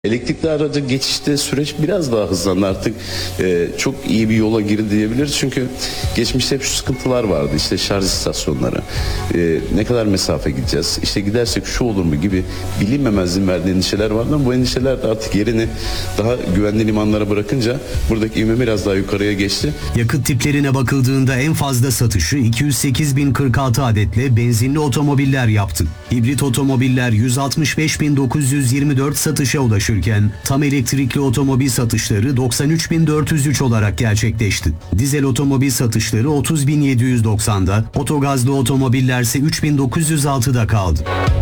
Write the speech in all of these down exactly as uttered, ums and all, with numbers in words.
Elektrikli araca geçişte süreç biraz daha hızlandı artık, e, çok iyi bir yola girdi diyebiliriz. Çünkü geçmişte hep şu sıkıntılar vardı, işte şarj istasyonları, e, ne kadar mesafe gideceğiz, işte gidersek şu olur mu gibi bilinmemezliğin verdiği endişeler vardı ama bu endişeler artık yerini daha güvenli limanlara bırakınca buradaki ivme biraz daha yukarıya geçti. Yakıt tiplerine bakıldığında en fazla satışı iki yüz sekiz bin kırk altı adetle benzinli otomobiller yaptı. Hibrit otomobiller yüz altmış beş bin dokuz yüz yirmi dört satışa ulaşırken tam elektrikli otomobil satışları doksan üç bin dört yüz üç olarak gerçekleşti. Dizel otomobil satışları otuz bin yedi yüz doksan'da, otogazlı otomobiller ise üç bin dokuz yüz altı'da kaldı.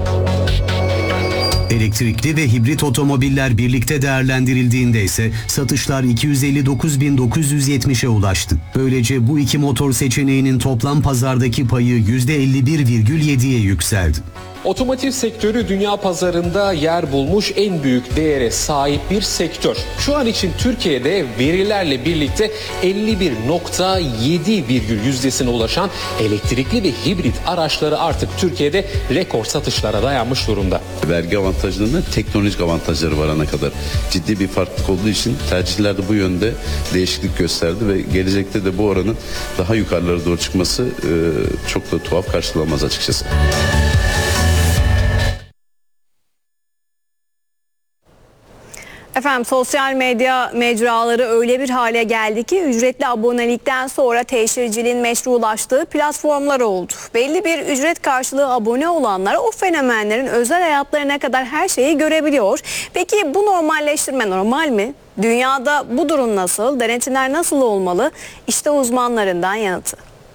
Elektrikli ve hibrit otomobiller birlikte değerlendirildiğinde ise satışlar iki yüz elli dokuz bin dokuz yüz yetmiş'e ulaştı. Böylece bu iki motor seçeneğinin toplam pazardaki payı yüzde elli bir virgül yedi'ye yükseldi. Otomotiv sektörü dünya pazarında yer bulmuş en büyük değere sahip bir sektör. Şu an için Türkiye'de verilerle birlikte elli bir nokta yedi virgül yüzdesine ulaşan elektrikli ve hibrit araçları artık Türkiye'de rekor satışlara dayanmış durumda. Vergi avantajlarında teknolojik avantajları var ana kadar. Ciddi bir farklılık olduğu için tercihler de bu yönde değişiklik gösterdi ve gelecekte de bu oranın daha yukarılara doğru çıkması e, çok da tuhaf karşılanmaz açıkçası. Efendim, sosyal medya mecraları öyle bir hale geldi ki ücretli abonelikten sonra teşhirciliğin meşrulaştığı platformlar oldu. Belli bir ücret karşılığı abone olanlar o fenomenlerin özel hayatlarına kadar her şeyi görebiliyor. Peki bu normalleştirme normal mi? Dünyada bu durum nasıl? Denetimler nasıl olmalı? İşte uzmanlarından yanıtı.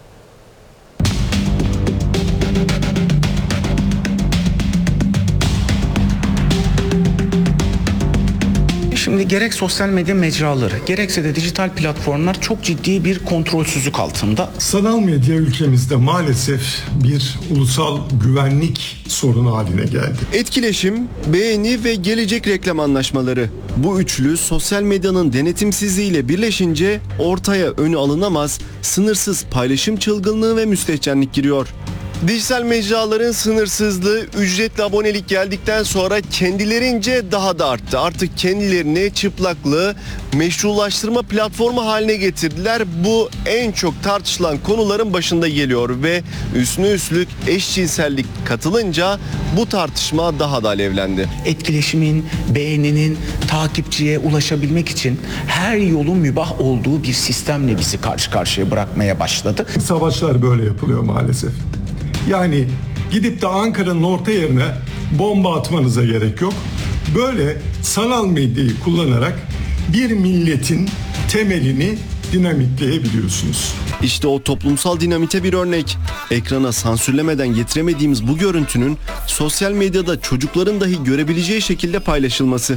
Şimdi gerek sosyal medya mecraları, gerekse de dijital platformlar çok ciddi bir kontrolsüzlük altında. Sanal medya ülkemizde maalesef bir ulusal güvenlik sorunu haline geldi. Etkileşim, beğeni ve gelecek reklam anlaşmaları. Bu üçlü sosyal medyanın denetimsizliğiyle birleşince ortaya önü alınamaz, sınırsız paylaşım çılgınlığı ve müstehcenlik giriyor. Dijital mecraların sınırsızlığı ücretli abonelik geldikten sonra kendilerince daha da arttı. Artık kendilerini çıplaklığı meşrulaştırma platformu haline getirdiler. Bu en çok tartışılan konuların başında geliyor ve üstüne üstlük eşcinsellik katılınca bu tartışma daha da alevlendi. Etkileşimin, beğeninin, takipçiye ulaşabilmek için her yolun mübah olduğu bir sistemle bizi karşı karşıya bırakmaya başladı. Savaşlar böyle yapılıyor maalesef. Yani gidip de Ankara'nın orta yerine bomba atmanıza gerek yok. Böyle sanal medyayı kullanarak bir milletin temelini dinamitleyebiliyorsunuz. İşte o toplumsal dinamite bir örnek. Ekrana sansürlemeden getiremediğimiz bu görüntünün sosyal medyada çocukların dahi görebileceği şekilde paylaşılması.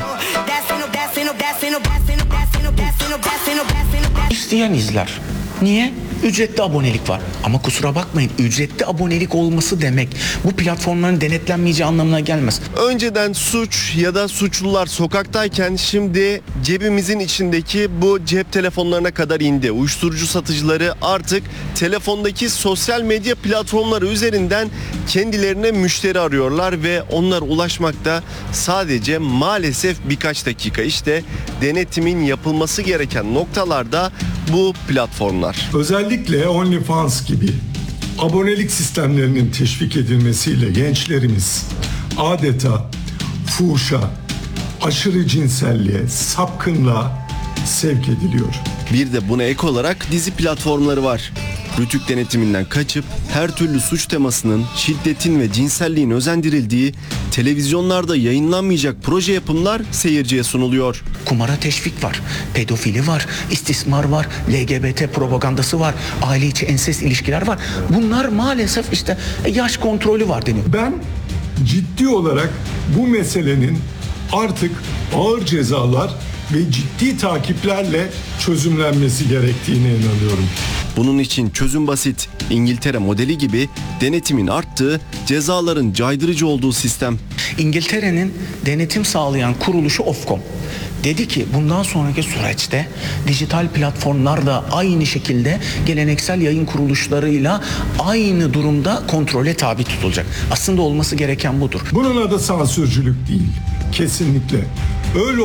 İsteyen izler. Niye? Ücretli abonelik var. Ama kusura bakmayın, ücretli abonelik olması demek bu platformların denetlenmeyeceği anlamına gelmez. Önceden suç ya da suçlular sokaktayken şimdi cebimizin içindeki bu cep telefonlarına kadar indi. Uyuşturucu satıcıları artık telefondaki sosyal medya platformları üzerinden kendilerine müşteri arıyorlar ve onlara ulaşmakta sadece maalesef birkaç dakika. İşte denetimin yapılması gereken noktalarda bu platformlar. Özellikle OnlyFans gibi abonelik sistemlerinin teşvik edilmesiyle gençlerimiz adeta fuhuşa, aşırı cinselliğe, sapkınlığa sevk ediliyor. Bir de buna ek olarak dizi platformları var. Rütük denetiminden kaçıp her türlü suç temasının, şiddetin ve cinselliğin özendirildiği televizyonlarda yayınlanmayacak proje yapımlar seyirciye sunuluyor. Kumara teşvik var, pedofili var, istismar var, L G B T propagandası var, aile içi ensest ilişkiler var. Bunlar maalesef işte yaş kontrolü var deniyor. Ben ciddi olarak bu meselenin artık ağır cezalar ve ciddi takiplerle çözümlenmesi gerektiğine inanıyorum. Bunun için çözüm basit. İngiltere modeli gibi denetimin arttığı, cezaların caydırıcı olduğu sistem. İngiltere'nin denetim sağlayan kuruluşu Ofcom dedi ki bundan sonraki süreçte dijital platformlar da aynı şekilde geleneksel yayın kuruluşlarıyla aynı durumda kontrole tabi tutulacak. Aslında olması gereken budur. Bunun adı sansürcülük değil. Kesinlikle. Öyle